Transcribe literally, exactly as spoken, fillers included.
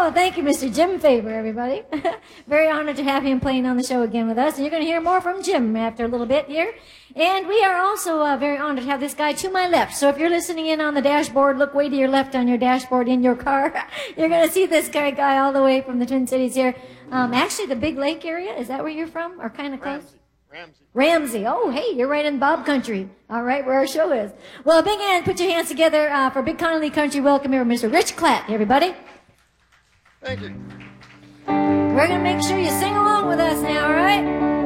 Oh, thank you, Mister Jim Faber, everybody. Very honored to have him playing on the show again with us. And you're going to hear more from Jim after a little bit here. And we are also uh, very honored to have this guy to my left. So if you're listening in on the dashboard, look way to your left on your dashboard in your car. You're going to see this guy, guy all the way from the Twin Cities here. Um, actually, the Big Lake area, is that where you're from? Or kind of close? Ramsey. Ramsey. Oh, hey, you're right in Bob Country. All right, where our show is. Well, big hand, put your hands together uh, for Big Connolly Country. Welcome here, Mister Rich Klatt, everybody. Thank you. We're going to make sure you sing along with us now, all right?